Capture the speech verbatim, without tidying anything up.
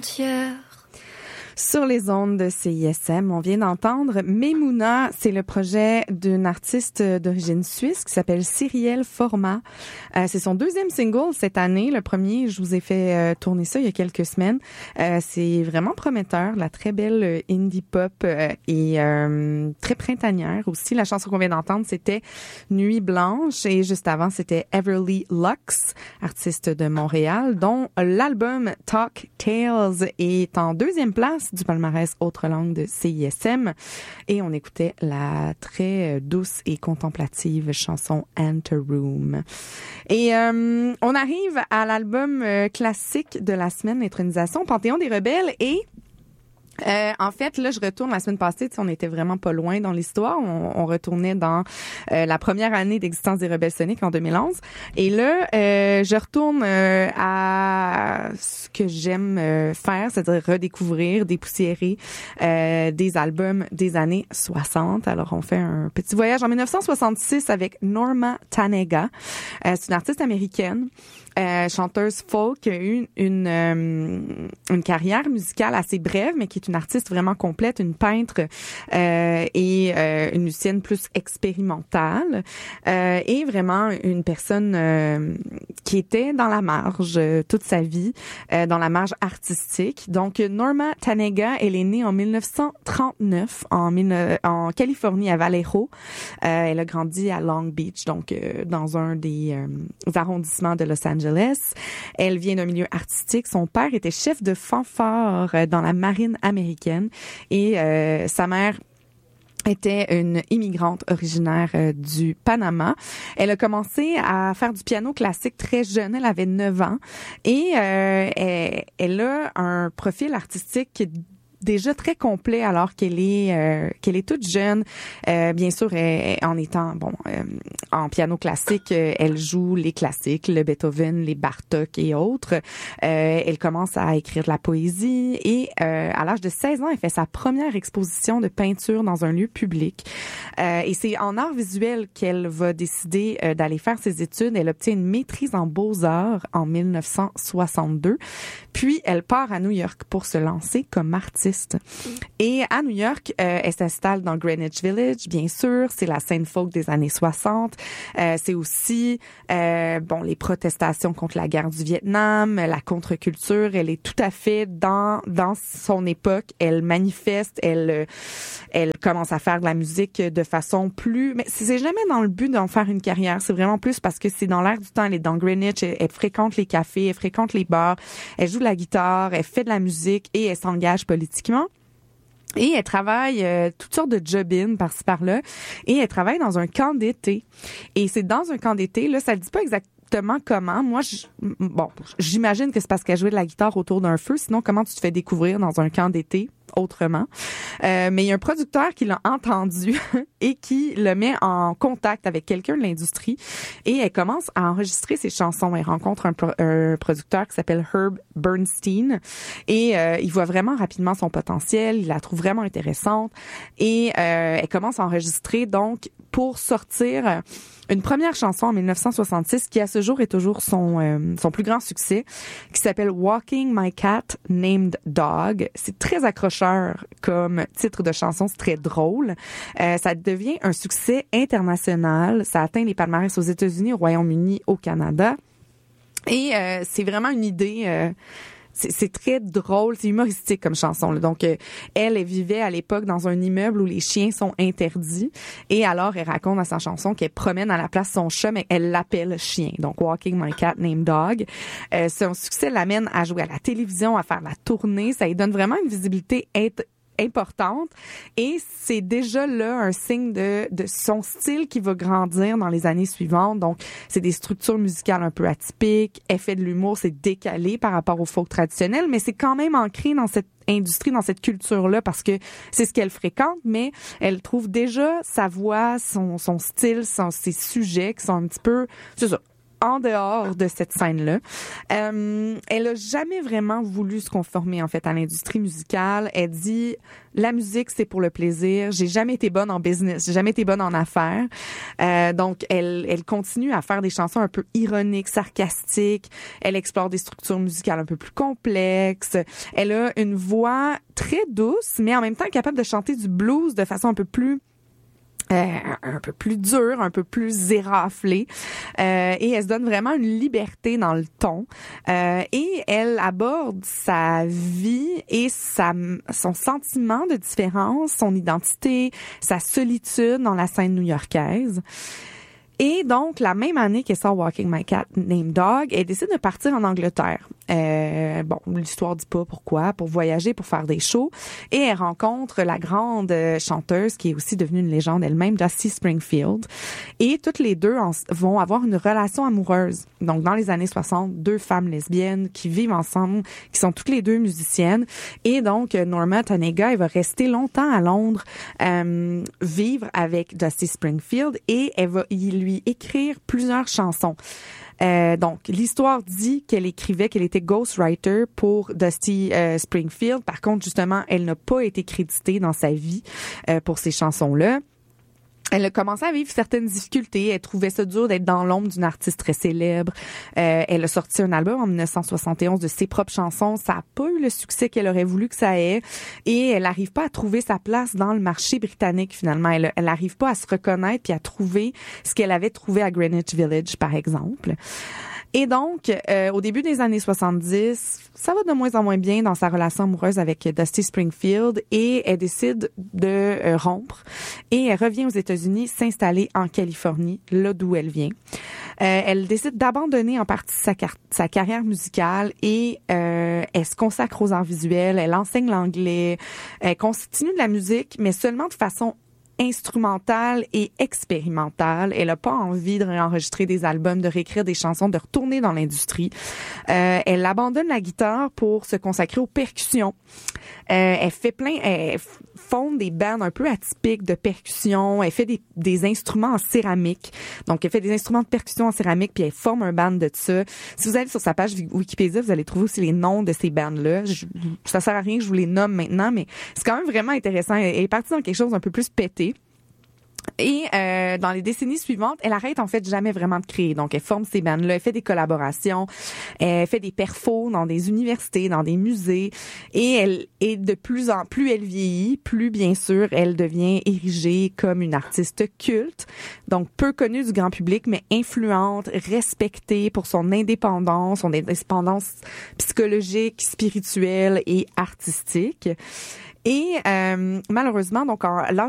entière. Sur les ondes de C I S M, on vient d'entendre Memouna. C'est le projet d'une artiste d'origine suisse qui s'appelle Cyrielle Format. Euh, c'est son deuxième single cette année. Le premier, je vous ai fait euh, tourner ça il y a quelques semaines. Euh, c'est vraiment prometteur, la très belle indie pop euh, et euh, très printanière aussi. La chanson qu'on vient d'entendre, c'était Nuit Blanche et juste avant, c'était Everly Lux, artiste de Montréal, dont l'album Talk Tales est en deuxième place du palmarès autre langue de C I S M et on écoutait la très douce et contemplative chanson Enter Room. Et euh, on arrive à l'album euh, classique de la semaine, Intronisation, Panthéon des rebelles et Euh, en fait, là, je retourne la semaine passée, tu sais, on était vraiment pas loin dans l'histoire. On, on retournait dans euh, la première année d'existence des Rebelles Soniques en deux mille onze. Et là, euh, je retourne euh, à ce que j'aime euh, faire, c'est-à-dire redécouvrir, dépoussiérer euh, des albums des années soixante. Alors, on fait un petit voyage en dix-neuf cent soixante-six avec Norma Tanega. Euh, c'est une artiste américaine. Euh, chanteuse folk, qui a eu une, une, une carrière musicale assez brève, mais qui est une artiste vraiment complète, une peintre euh, et euh, une musicienne plus expérimentale euh, et vraiment une personne euh, qui était dans la marge euh, toute sa vie, euh, dans la marge artistique. Donc, Norma Tanega, elle est née en dix-neuf cent trente-neuf en, en Californie, à Vallejo. Euh, elle a grandi à Long Beach, donc euh, dans un des euh, arrondissements de Los Angeles. Elle vient d'un milieu artistique. Son père était chef de fanfare dans la marine américaine et euh, sa mère était une immigrante originaire euh, du Panama. Elle a commencé à faire du piano classique très jeune. Elle avait neuf ans et euh, elle, elle a un profil artistique déjà très complet alors qu'elle est euh, qu'elle est toute jeune. Euh, bien sûr, elle, en étant bon euh, en piano classique, euh, elle joue les classiques, le Beethoven, les Bartók et autres. Euh, elle commence à écrire de la poésie et euh, à l'âge de seize ans, elle fait sa première exposition de peinture dans un lieu public. Euh, et c'est en art visuel qu'elle va décider euh, d'aller faire ses études. Elle obtient une maîtrise en beaux-arts en dix-neuf cent soixante-deux. Puis elle part à New York pour se lancer comme artiste. Et à New York, euh, elle s'installe dans Greenwich Village, bien sûr. C'est la scène folk des années soixante. Euh, c'est aussi euh, bon les protestations contre la guerre du Vietnam, la contre-culture. Elle est tout à fait dans dans son époque. Elle manifeste, elle elle commence à faire de la musique de façon plus. Mais c'est jamais dans le but d'en faire une carrière. C'est vraiment plus parce que c'est dans l'air du temps. Elle est dans Greenwich, elle, elle fréquente les cafés, elle fréquente les bars, elle joue de la guitare, elle fait de la musique et elle s'engage politiquement. Et elle travaille euh, toutes sortes de job-in par-ci par-là. Et elle travaille dans un camp d'été. Et c'est dans un camp d'été, là, ça ne dit pas exactement comment. Moi, je, bon, j'imagine que c'est parce qu'elle jouait de la guitare autour d'un feu. Sinon, comment tu te fais découvrir dans un camp d'été autrement? Euh, mais il y a un producteur qui l'a entendu et qui le met en contact avec quelqu'un de l'industrie et elle commence à enregistrer ses chansons. Elle rencontre un, pro- un producteur qui s'appelle Herb Bernstein et euh, il voit vraiment rapidement son potentiel, il la trouve vraiment intéressante et euh, elle commence à enregistrer donc pour sortir une première chanson en dix-neuf cent soixante-six qui à ce jour est toujours son euh, son plus grand succès, qui s'appelle Walking My Cat Named Dog. C'est très accrocheur comme titre de chanson, c'est très drôle. Euh, ça devient un succès international. Ça atteint les palmarès aux États-Unis, au Royaume-Uni, au Canada. Et euh, c'est vraiment une idée... Euh, C'est, c'est très drôle, c'est humoristique comme chanson. Là. Donc, euh, elle, elle vivait à l'époque dans un immeuble où les chiens sont interdits. Et alors, elle raconte dans sa chanson qu'elle promène à la place son chat, mais elle l'appelle chien. Donc, Walking My Cat Named Dog. Euh, son succès l'amène à jouer à la télévision, à faire la tournée. Ça lui donne vraiment une visibilité int- importante et c'est déjà là un signe de de son style qui va grandir dans les années suivantes. Donc c'est des structures musicales un peu atypiques, elle fait de l'humour, c'est décalé par rapport au folk traditionnel, mais c'est quand même ancré dans cette industrie, dans cette culture-là parce que c'est ce qu'elle fréquente, mais elle trouve déjà sa voix, son son style, son, ses sujets qui sont un petit peu, c'est ça, en dehors de cette scène-là. Euh, elle a jamais vraiment voulu se conformer, en fait, à l'industrie musicale. Elle dit, la musique, c'est pour le plaisir. J'ai jamais été bonne en business. J'ai jamais été bonne en affaires. Euh, donc, elle, elle continue à faire des chansons un peu ironiques, sarcastiques. Elle explore des structures musicales un peu plus complexes. Elle a une voix très douce, mais en même temps capable de chanter du blues de façon un peu plus Euh, un peu plus dure, un peu plus éraflée, euh, et elle se donne vraiment une liberté dans le ton, euh, et elle aborde sa vie et sa, son sentiment de différence, son identité, sa solitude dans la scène new-yorkaise. Et donc, la même année qu'elle sort Walking My Cat Named Dog, elle décide de partir en Angleterre. Euh, bon, l'histoire dit pas pourquoi, pour voyager, pour faire des shows. Et elle rencontre la grande chanteuse qui est aussi devenue une légende elle-même, Dusty Springfield. Et toutes les deux en, vont avoir une relation amoureuse. Donc, dans les années soixante, deux femmes lesbiennes qui vivent ensemble, qui sont toutes les deux musiciennes. Et donc, Norma Tanega, elle va rester longtemps à Londres, euh, vivre avec Dusty Springfield, et elle va y lui écrire plusieurs chansons. Euh, donc, l'histoire dit qu'elle écrivait, qu'elle était ghostwriter pour Dusty euh, Springfield. Par contre, justement, elle n'a pas été créditée dans sa vie euh, pour ces chansons-là. Elle a commencé à vivre certaines difficultés. Elle trouvait ça dur d'être dans l'ombre d'une artiste très célèbre. Euh, elle a sorti un album en dix-neuf cent soixante et onze de ses propres chansons. Ça n'a pas eu le succès qu'elle aurait voulu que ça ait. Et elle n'arrive pas à trouver sa place dans le marché britannique, finalement. Elle n'arrive pas à se reconnaître puis à trouver ce qu'elle avait trouvé à Greenwich Village, par exemple. Et donc, euh, au début des années soixante-dix, ça va de moins en moins bien dans sa relation amoureuse avec Dusty Springfield, et elle décide de euh, rompre, et elle revient aux États-Unis s'installer en Californie, là d'où elle vient. Euh, elle décide d'abandonner en partie sa, car- sa carrière musicale, et euh, elle se consacre aux arts visuels, elle enseigne l'anglais, elle continue de la musique, mais seulement de façon instrumentale et expérimentale. Elle a pas envie de réenregistrer des albums, de réécrire des chansons, de retourner dans l'industrie. Euh, elle abandonne la guitare pour se consacrer aux percussions. Euh, elle fait plein, elle fonde des bands un peu atypiques de percussion. Elle fait des, des instruments en céramique. Donc, elle fait des instruments de percussion en céramique, puis elle forme un band de ça. Si vous allez sur sa page Wikipédia, vous allez trouver aussi les noms de ces bands-là. Je, ça sert à rien que je vous les nomme maintenant, mais c'est quand même vraiment intéressant. Elle est partie dans quelque chose d'un peu plus pété. Et euh, dans les décennies suivantes, elle arrête en fait jamais vraiment de créer. Donc, elle forme ces bandes-là, elle fait des collaborations, elle fait des perfos dans des universités, dans des musées. Et elle est de plus en plus, elle vieillit, plus bien sûr, elle devient érigée comme une artiste culte. Donc, peu connue du grand public, mais influente, respectée pour son indépendance, son indépendance psychologique, spirituelle et artistique. Et euh, malheureusement, donc, en,